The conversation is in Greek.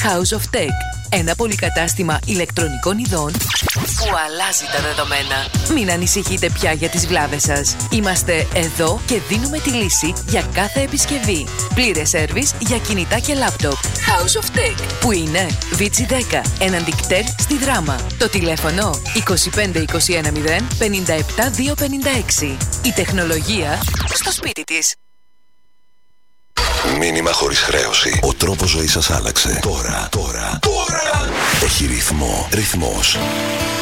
House of Tech. Ένα πολυκατάστημα ηλεκτρονικών ειδών που αλλάζει τα δεδομένα. Μην ανησυχείτε πια για τις βλάβες σας. Είμαστε εδώ και δίνουμε τη λύση για κάθε επισκευή. Πλήρες σέρβις για κινητά και λάπτοπ. House of Tech. Που είναι Βίτσι 10, έναντι κτέλ στη Δράμα. Το τηλέφωνο 25 21 0 57 256. Η τεχνολογία στο σπίτι της. Μήνυμα χωρίς χρέωση. Ο τρόπος ζωής σας άλλαξε. Τώρα έχει ρυθμό. Ρυθμός.